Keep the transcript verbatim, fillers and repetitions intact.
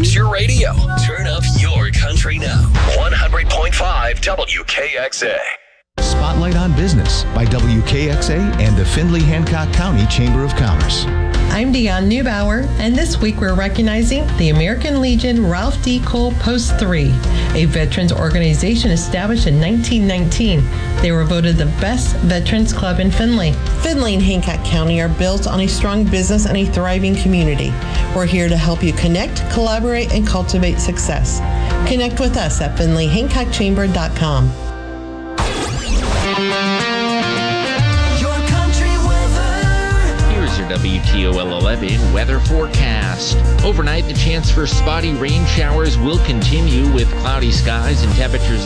Use your radio. Turn up your country now. one hundred point five W K X A. Spotlight on Business by W K X A and the Findlay-Hancock County Chamber of Commerce. I'm Dionne Neubauer, and this week we're recognizing the American Legion Ralph D. Cole Post three, a veterans organization established in nineteen nineteen. They were voted the best veterans club in Findlay. Findlay and Hancock County are built on a strong business and a thriving community. We're here to help you connect, collaborate, and cultivate success. Connect with us at findlay hancock chamber dot com. W T O L eleven weather forecast. Overnight, the chance for spotty rain showers will continue with cloudy skies and temperatures